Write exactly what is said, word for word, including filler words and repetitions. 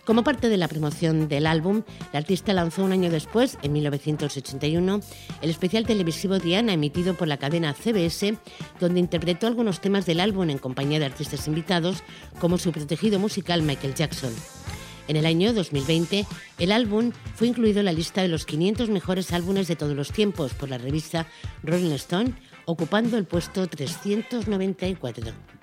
Como parte de la promoción del álbum, la artista lanzó un año después, en mil novecientos ochenta y uno, el especial televisivo Diana, emitido por la cadena C B S, donde interpretó algunos temas del álbum en compañía de artistas invitados, como su protegido musical Michael Jackson. En el año dos mil veinte, el álbum fue incluido en la lista de los quinientos mejores álbumes de todos los tiempos por la revista Rolling Stone, ocupando el puesto trescientos noventa y cuatro.